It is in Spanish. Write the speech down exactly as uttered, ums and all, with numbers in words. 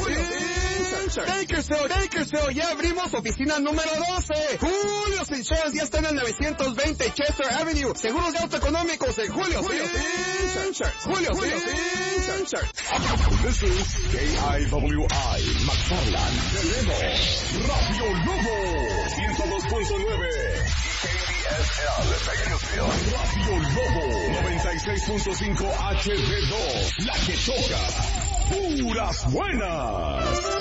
Insurance. Bakersfield, Bakersfield, ya abrimos oficina número doce. Julio's Insurance ya está en el novecientos veinte Chester Avenue. Seguros de auto económicos en Julio's Insurance. Julio's Insurance. This is K I W I, McFarland, Tenemos, Radio Lobo, ciento dos punto nueve. K B S L, Bakersfield, Radio Lobo, noventa y seis punto cinco H D dos, la que toca, puras buenas.